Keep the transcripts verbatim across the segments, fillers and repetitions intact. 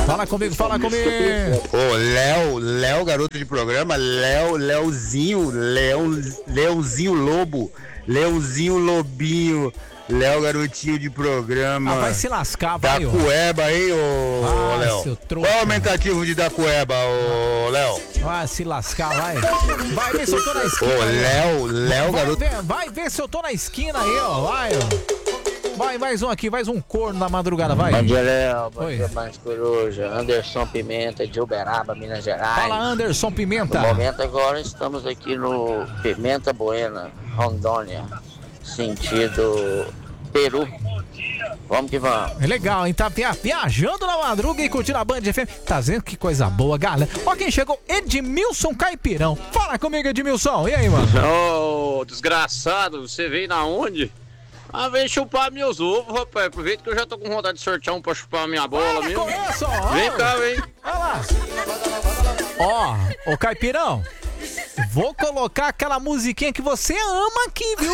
Fala comigo, fala comigo. Ô, Léo, Léo, garoto de programa, Léo, Léozinho, Léo, Léozinho Lobo, Léozinho Lobinho, Léo, garotinho de programa. Ah, vai se lascar, da vai, ó. Cueba, hein, ô, Ah, Léo? seu trouxa. Qual é o aumentativo de da Cueba, ô, Léo? Vai se lascar, vai. Vai ver se eu tô na esquina. Ô, aí, Léo, Léo, vai garoto. ver, vai ver se eu tô na esquina aí, ó. Vai, ó. Vai, mais um aqui, mais um corno da madrugada, vai. Bom dia, Léo. Bom Oi. dia, mais coruja. Anderson Pimenta, de Uberaba, Minas Gerais. Fala, Anderson Pimenta. No momento agora estamos aqui no Pimenta Buena, Rondônia, sentido Peru. Vamos que vamos. É legal, hein? Tá via- viajando na madruga e curtindo a Band F M. Tá vendo que coisa boa, galera? Ó quem chegou, Edmilson Caipirão. Fala comigo, Edmilson. E aí, mano? Ô, desgraçado, você veio na onde? Ah, vem chupar meus ovos, rapaz. Aproveita que eu já tô com vontade de sortear um pra chupar a minha bola mesmo. Começa, ó. Vem cá, vem. Olha lá. Ó, ô Caipirão, vou colocar aquela musiquinha que você ama aqui, viu?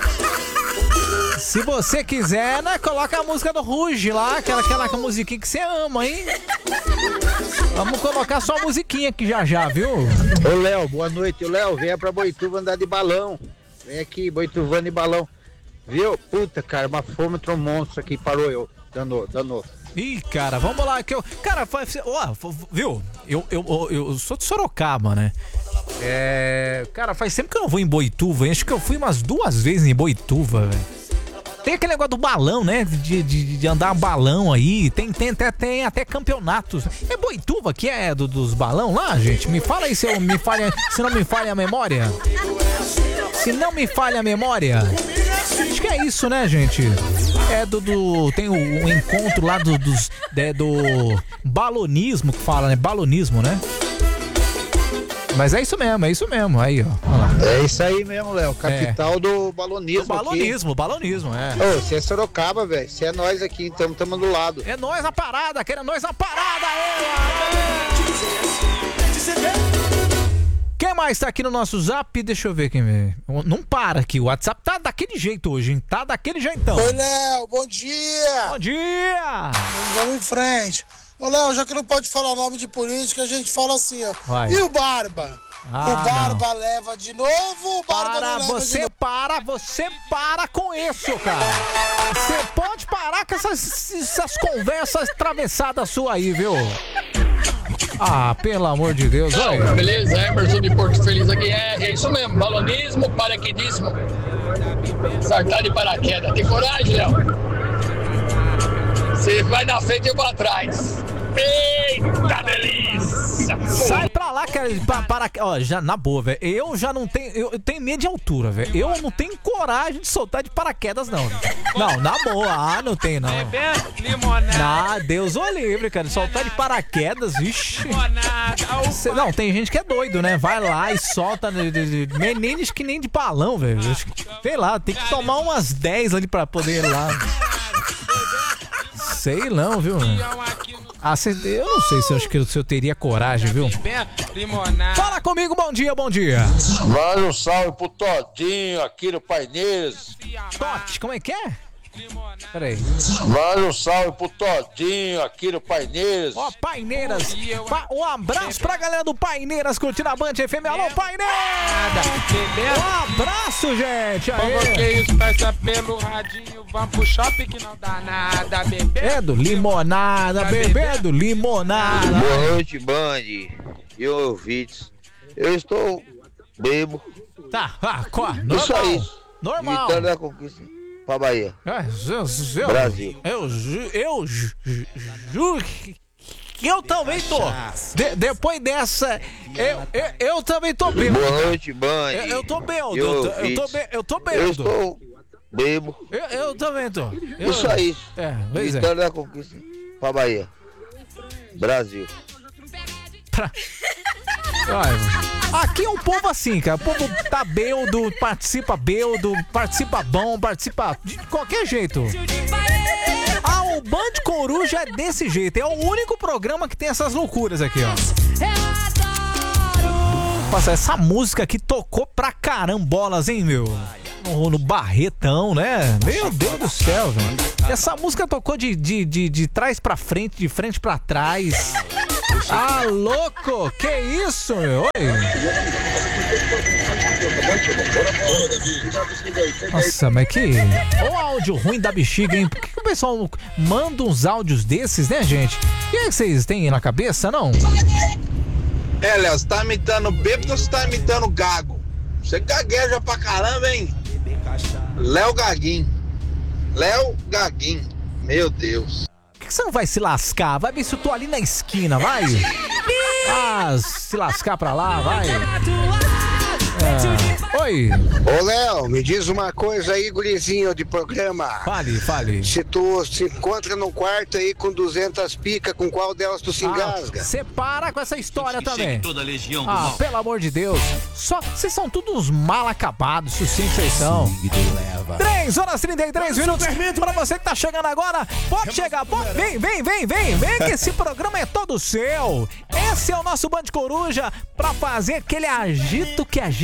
Se você quiser, né, coloca a música do Ruge lá, aquela, aquela musiquinha que você ama, hein? Vamos colocar só a musiquinha aqui já já, viu? Ô Léo, boa noite. Ô Léo, venha pra Boituva andar de balão. Vem aqui, Boituvando de balão. Viu? Puta, cara, uma fômetro monstro aqui, parou eu. Danou, danou. Ih, cara, vamos lá que eu... Cara, faz... Ó, viu? Eu, eu, eu, eu sou de Sorocaba, né? É... Cara, faz tempo que eu não vou em Boituva, hein? Acho que eu fui umas duas vezes em Boituva, velho. Tem aquele negócio do balão, né? De, de, de andar balão aí. Tem, tem, até, tem até campeonatos. É Boituva que é do, dos balão lá, gente? Me fala aí se, eu, me falha, se não me falha a memória. Se não me falha a memória. Acho que é isso, né, gente? É do... do tem o, o encontro lá do, dos, é, do balonismo que fala, né? Balonismo, né? Mas é isso mesmo, é isso mesmo. Aí, ó. Olha lá. É isso aí mesmo, Léo. Capital é. do balonismo. Do balonismo, aqui. balonismo, é. Ô, você é Sorocaba, velho. Você é nós aqui, então estamos do lado. É nós na parada, querendo nós na parada, aí, Quem mais tá aqui no nosso zap? Deixa eu ver quem vê. Não para aqui, o WhatsApp tá daquele jeito hoje, hein? Tá daquele jeitão. Oi, Léo, bom dia! Bom dia! Vamos em frente. Ô, Léo, já que não pode falar nome de política, a gente fala assim, ó. Vai. E o Barba? Ah, o Barba não. leva de novo, o Barba para, não leva você de novo. para, você para com isso, cara. Você pode parar com essas, essas conversas atravessadas suas aí, viu? Ah, pelo amor de Deus, olha. Beleza, Emerson de Porto Feliz aqui. É, é isso mesmo, balonismo, paraquedismo. Saltar de paraquedas. Tem coragem, Léo? Você vai na frente e eu pra trás. Eita delícia! Sai pra lá, cara. Para, para, ó, já, na boa, velho. Eu já não tenho. Eu, eu tenho medo de altura, velho. Eu não tenho coragem de soltar de paraquedas, não. Não, na boa. Ah, não tenho, não. Ah, Deus o livre, cara. Soltar de paraquedas, vixe. Cê, não, tem gente que é doido, né? Vai lá e solta. Nem que nem de balão, velho. Sei lá, tem que tomar umas dez ali pra poder ir lá. Sei não, viu? Ah, cê, eu não sei se eu acho que eu teria coragem, viu? Fala comigo, bom dia, bom dia. Manda um salve pro Todinho aqui no Paineiras. Tote, como é que é? Peraí. Manda um salve pro Todinho aqui no Paineiras. Ó, Paineiras. Pa um abraço pra galera do Paineiras curtindo a Band F M. Alô, Paineiras! Um abraço, gente. Convoquei os peça pelo radinho. Vamos pro shopping que não dá nada, bebê. É do limonada, bebendo limonada. Boa noite, Band e ouvintes. Eu estou bebo. Tá, ah, qual? Normal. Isso aí. Normal. Vitória da Conquista pra Bahia. É, eu, eu, Brasil. Eu juro eu, ju, juro que eu também tô. De, depois dessa, eu, eu, eu também tô bêbado. Boa noite, Band. Eu, eu tô bêbado. Eu, eu tô bêbado. Eu tô bêbado. Eu estou bebo. Eu, eu também tô. Eu, Isso aí. É, pois Vitória é. da Conquista pra Bahia. Brasil. Pra... Ai, aqui é um povo assim, cara. O povo tá bêbado, participa bêbado, participa bom, participa de qualquer jeito. Ah, o Band Coruja é desse jeito. É o único programa que tem essas loucuras aqui, ó. Nossa, essa música aqui tocou pra carambolas, hein, meu? no, no Barretão, né? Meu Deus do céu, velho. Essa música tocou de, de, de, de trás pra frente, de frente pra trás. Ah, louco! Que isso, meu? Oi! Nossa, mas que... Ô áudio ruim da bexiga, hein? Por que, que o pessoal manda uns áudios desses, né, gente? O que vocês têm na cabeça, não? É, Léo, você tá imitando bêbado ou você tá imitando gago? Você gagueja pra caramba, hein? Léo Gaguinho. Léo Gaguinho. Meu Deus. Por que você não vai se lascar? Vai ver se eu tô ali na esquina, vai? Ah, se lascar pra lá, vai. Ah, oi. Ô, Léo, me diz uma coisa aí, gurizinho de programa. Fale, fale. Se tu se encontra num quarto aí com duzentas picas, com qual delas tu se engasga? Você para com essa história também. Toda a legião do Ah, mal. pelo amor de Deus. Só, vocês são todos uns mal acabados, se sim que vocês são. três horas e trinta e três minutos. Pra você que tá chegando agora, pode chegar, pode, vem, vem, vem, vem, vem, que esse programa é todo seu. Esse é o nosso Band Coruja pra fazer aquele agito que a gente